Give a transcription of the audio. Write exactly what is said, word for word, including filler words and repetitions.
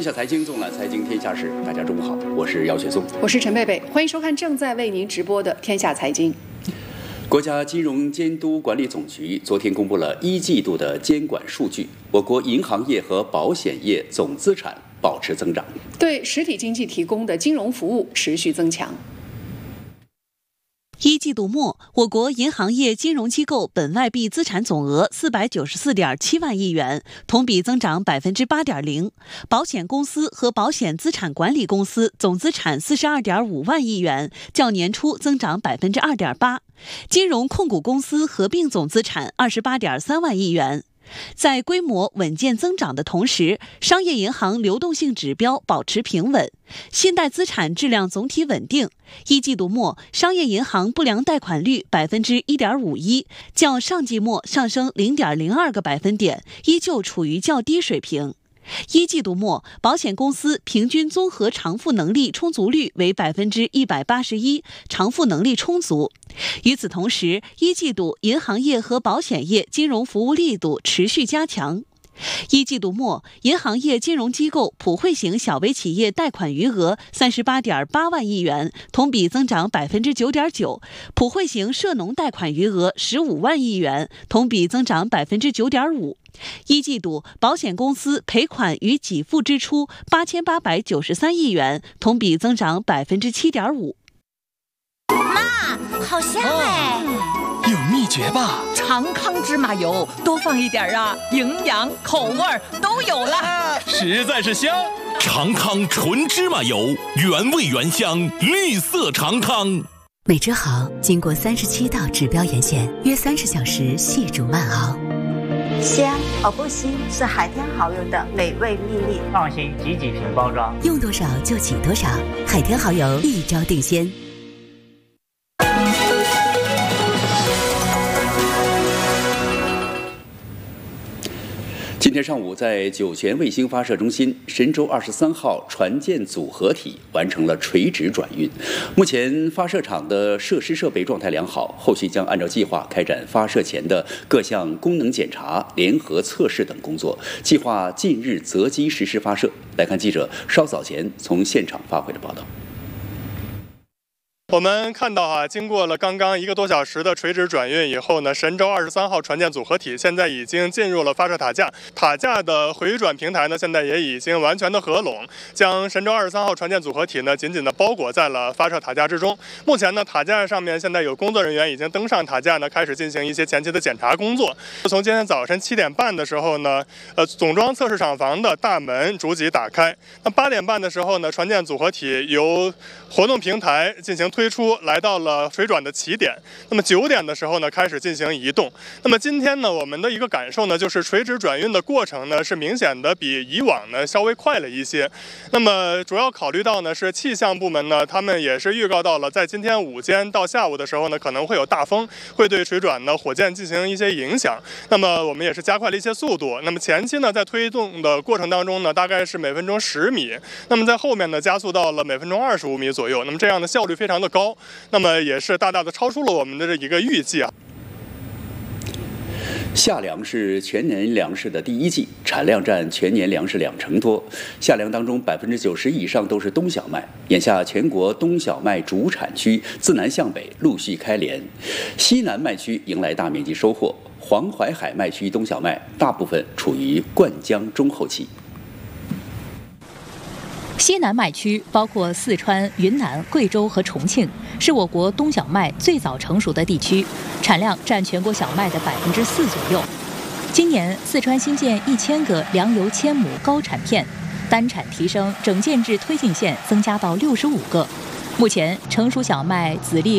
下财经，纵览财经天下事。大家中午好，我是姚雪松， 我是陈贝贝，欢迎收看正在为您直播的《天下财经》。 国家金融监督管理总局昨天公布了一季度的监管数据，我国银行业和保险业总资产保持增长， 对实体经济提供的金融服务持续增强。 一季度末，我国银行业金融机构本外币资产总额四百九十四点七万亿元，同比增长百分之八点零；保险公司和保险资产管理公司总资产四十二点五万亿元，较年初增长百分之二点八；金融控股公司合并总资产二十八点三万亿元。在规模稳健增长的同时，商业银行流动性指标保持平稳，信贷资产质量总体稳定。一季度末，商业银行不良贷款率百分之一点五一，较上季末上升零点零二个百分点，依旧处于较低水平。一季度末，保险公司平均综合偿付能力充足率为百分之一百八十一，偿付能力充足。与此同时，一季度银行业和保险业金融服务力度持续加强。一季度末，银行业金融机构普惠型小微企业贷款余额三十八点八万亿元，同比增长百分之九点九；普惠型涉农贷款余额十五万亿元，同比增长百分之九点五。一季度，保险公司赔款与给付支出八千八百九十三亿元，同比增长百分之七点五。 妈，好香哎！ 哦，有秘诀吧？ 长康芝麻油多放一点啊，营养口味都有了， 实在是香。 长康纯芝麻油，原味原香，绿色长康。 美之好经过三十七道指标盐线，约三十小时细煮慢熬。 香而不腥是海天蚝油的美味秘密。 放心挤几瓶包装， 用多少就挤多少，海天蚝油一招定鲜。 今天上午，在酒泉卫星发射中心，神舟二十三号船舰组合体完成了垂直转运。目前发射场的设施设备状态良好，后续将按照计划开展发射前的各项功能检查、联合测试等工作，计划近日择机实施发射。来看记者稍早前从现场发回的报道。 我们看到啊，经过了刚刚一个多小时的垂直转运以后呢，神舟二十三号船舰组合体现在已经进入了发射塔架，塔架的回转平台呢，现在也已经完全的合拢，将神舟二十三号船舰组合体呢紧紧的包裹在了发射塔架之中。目前呢，塔架上面现在有工作人员已经登上塔架呢，开始进行一些前期的检查工作。从今天早晨七点半的时候呢，呃，总装测试厂房的大门逐级打开。那八点半的时候呢，船舰组合体由活动平台进行推出，来到了水转的起点。那么九点的时候呢，开始进行移动。那么今天呢，我们的一个感受呢，就是垂直转运的过程呢，是明显的比以往呢稍微快了一些。那么主要考虑到呢，是气象部门呢，他们也是预告到了，在今天午间到下午的时候呢，可能会有大风，会对水转呢火箭进行一些影响。那么我们也是加快了一些速度。那么前期呢，在推动的过程当中呢，大概是每分钟十米。那么在后面呢，加速到了每分钟二十五米左右。那么这样的效率非常的高。那么也是大大的超出了我们的这一个预计啊。 夏粮是全年粮食的第一季，产量占全年粮食两成多。夏粮当中百分之九十以上都是冬小麦。眼下全国冬小麦主产区自南向北陆续开镰，西南麦区迎来大面积收获。黄淮海麦区冬小麦大部分处于灌浆中后期。 西南麦区包括四川、云南、贵州和重庆，是我国冬小麦最早成熟的地区，产量占全国小麦的百分之四左右。今年，四川新建一千个粮油千亩高产片，单产提升整建制推进线增加到六十五个。目前，成熟小麦籽粒